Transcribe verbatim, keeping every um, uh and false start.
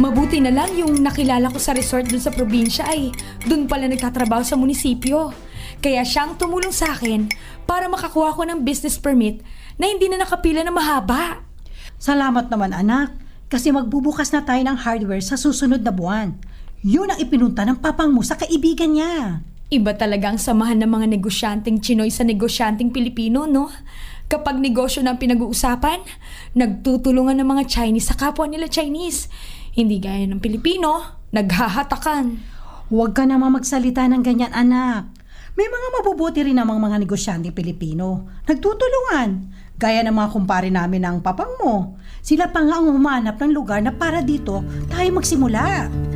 Mabuti na lang yung nakilala ko sa resort dun sa probinsya ay dun pala nagtatrabaho sa munisipyo. Kaya siyang tumulong sa akin para makakuha ko ng business permit na hindi na nakapila na mahaba. Salamat naman anak, kasi magbubukas na tayo ng hardware sa susunod na buwan. Yun ang ipinunta ng papang mo sa kaibigan niya. Iba talaga ang samahan ng mga negosyanteng Chinoy sa negosyanteng Pilipino, no? Kapag negosyo na ang pinag-uusapan, nagtutulungan ng mga Chinese sa kapwa nila Chinese. Hindi gaya ng Pilipino, naghahatakan. Huwag ka naman magsalita ng ganyan anak. May mga mabubuti rin namang mga negosyanteng Pilipino. Nagtutulungan. Gaya ng mga kumpare namin ng papang mo. Sila pa nga ang humanap ng lugar na para dito tayo magsimula.